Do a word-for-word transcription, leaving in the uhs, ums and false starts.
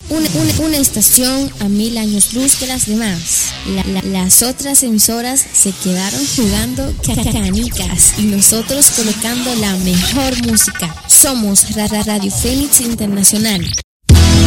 Una, una, una estación a mil años luz de las demás. La, la, las otras emisoras se quedaron jugando canicas y nosotros colocando la mejor música. Somos Radio Fénix Internacional.